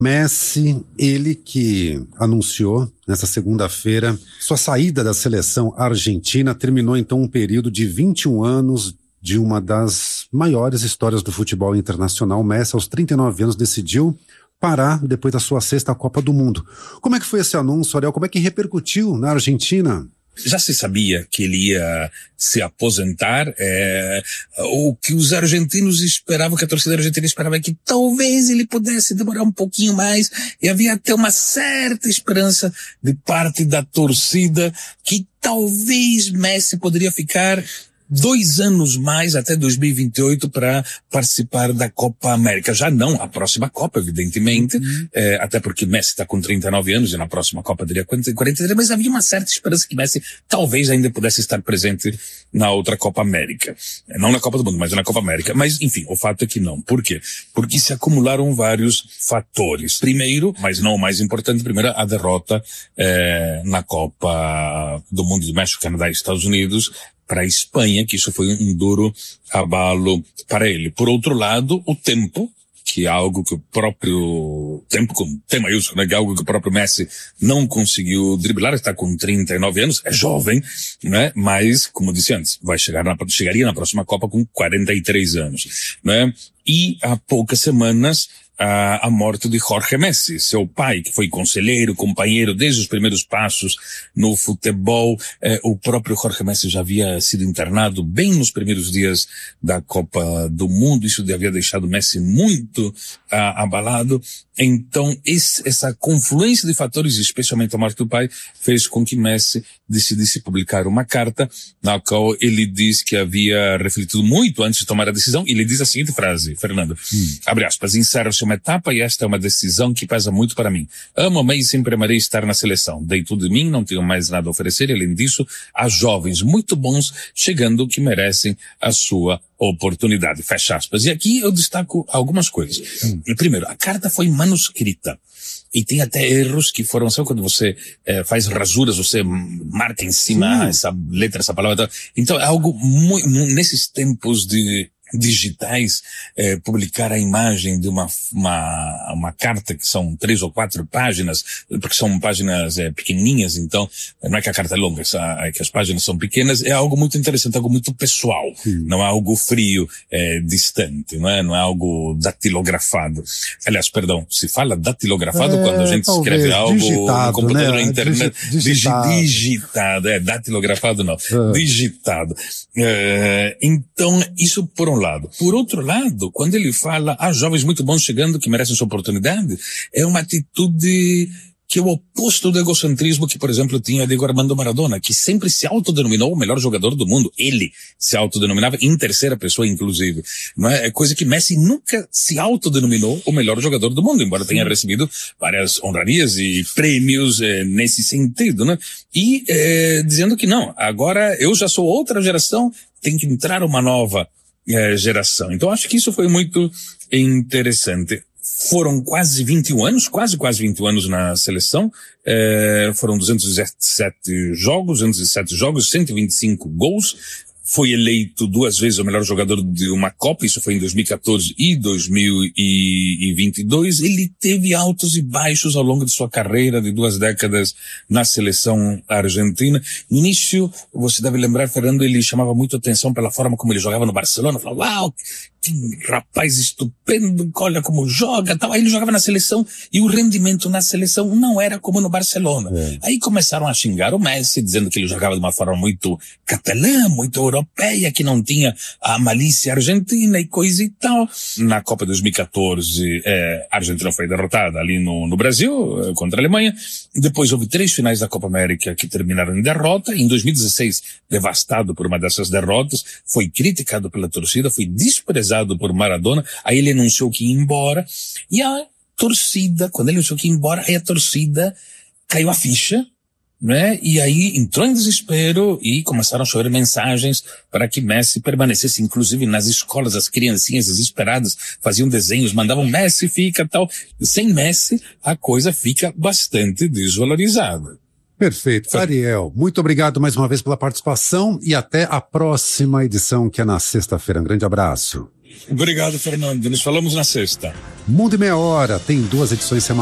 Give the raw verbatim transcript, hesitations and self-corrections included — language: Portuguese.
Messi, ele que anunciou nessa segunda-feira sua saída da seleção argentina, terminou então um período de vinte e um anos de uma das maiores histórias do futebol internacional. Messi, aos trinta e nove anos, decidiu parar depois da sua sexta Copa do Mundo. Como é que foi esse anúncio, Ariel? Como é que repercutiu na Argentina? Já se sabia que ele ia se aposentar, é, o que os argentinos esperavam, que a torcida argentina esperava, é que talvez ele pudesse demorar um pouquinho mais, e havia até uma certa esperança de parte da torcida que talvez Messi poderia ficar dois anos mais, até dois mil e vinte e oito, para participar da Copa América. Já não a próxima Copa, evidentemente, uhum. é, até porque Messi está com trinta e nove anos e na próxima Copa teria quarenta e três, mas havia uma certa esperança que Messi talvez ainda pudesse estar presente na outra Copa América. Não na Copa do Mundo, mas na Copa América. Mas, enfim, o fato é que não. Por quê? Porque se acumularam vários fatores. Primeiro, mas não o mais importante, primeiro a derrota é, na Copa do Mundo do México, Canadá e Estados Unidos, para a Espanha, que isso foi um duro abalo para ele. Por outro lado, o tempo, que é algo que o próprio tempo, com T maiúsculo, né, que é algo que o próprio Messi não conseguiu driblar, está com trinta e nove anos, é jovem, né, mas, como disse antes, vai chegar na, chegaria na próxima Copa com quarenta e três anos, né, e há poucas semanas, a, a morte de Jorge Messi, seu pai, que foi conselheiro, companheiro desde os primeiros passos no futebol. Eh, o próprio Jorge Messi já havia sido internado bem nos primeiros dias da Copa do Mundo. Isso havia deixado Messi muito ah, abalado. Então, esse, essa confluência de fatores, especialmente a morte do pai, fez com que Messi decidisse publicar uma carta na qual ele diz que havia refletido muito antes de tomar a decisão. E ele diz a seguinte frase, Fernando, hum. abre aspas, encerra-se uma etapa e esta é uma decisão que pesa muito para mim. Amo-me e sempre amarei estar na seleção. Dei tudo de mim, não tenho mais nada a oferecer e, além disso, há jovens muito bons chegando que merecem a sua oportunidade. Fecha aspas. E aqui eu destaco algumas coisas. Hum. Primeiro, a carta foi manuscrita. E tem até erros que foram, sabe quando você eh, faz rasuras, você marca em cima essa letra, essa palavra. Então é algo muito, nesses tempos de digitais, eh, publicar a imagem de uma, uma, uma carta que são três ou quatro páginas, porque são páginas eh, pequenininhas, então não é que a carta é longa, é que as páginas são pequenas, é algo muito interessante, algo muito pessoal, Sim. não é algo frio, eh, distante, não é, não é algo datilografado. Aliás, perdão, se fala datilografado é, quando a gente escreve algo no computador, né? na internet, Digi, digitado. digitado, é, datilografado não, é. digitado. Eh, então, isso por um lado. Por outro lado, quando ele fala, há jovens muito bons chegando que merecem sua oportunidade, é uma atitude que é o oposto do egocentrismo que, por exemplo, tinha Diego Armando Maradona, que sempre se autodenominou o melhor jogador do mundo. Ele se autodenominava em terceira pessoa, inclusive. Não é? É coisa que Messi nunca se autodenominou o melhor jogador do mundo, embora tenha recebido várias honrarias e prêmios eh, nesse sentido, né? E eh, dizendo que não, agora eu já sou outra geração, tem que entrar uma nova É, geração. Então acho que isso foi muito interessante. Foram quase vinte e um anos, quase quase vinte e um anos na seleção, é, foram duzentos e dezessete jogos, duzentos e sete jogos, cento e vinte e cinco gols. Foi eleito duas vezes o melhor jogador de uma Copa, isso foi em dois mil e catorze e dois mil e vinte e dois. Ele teve altos e baixos ao longo de sua carreira de duas décadas na seleção argentina. No início, você deve lembrar, Fernando, ele chamava muito atenção pela forma como ele jogava no Barcelona. Falava, uau, que rapaz estupendo, olha como joga, tal. Aí ele jogava na seleção e o rendimento na seleção não era como no Barcelona. É. Aí começaram a xingar o Messi, dizendo que ele jogava de uma forma muito catalã, muito europeia, que não tinha a malícia argentina e coisa e tal. Na Copa dois mil e catorze, é, a Argentina foi derrotada ali no, no Brasil, contra a Alemanha. Depois houve três finais da Copa América que terminaram em derrota. Em dois mil e dezesseis, devastado por uma dessas derrotas, foi criticado pela torcida, foi desprezado por Maradona. Aí ele anunciou que ia embora. E a torcida, quando ele anunciou que ia embora, aí a torcida caiu a ficha, né? E aí entrou em desespero e começaram a chover mensagens para que Messi permanecesse, inclusive nas escolas, as criancinhas desesperadas faziam desenhos, mandavam Messi fica, tal. Sem Messi, a coisa fica bastante desvalorizada. Perfeito. Ariel, muito obrigado mais uma vez pela participação e até a próxima edição, que é na sexta-feira. Um grande abraço. Obrigado, Fernando. Nos falamos na sexta. Mundo em Meia Hora tem duas edições semanais.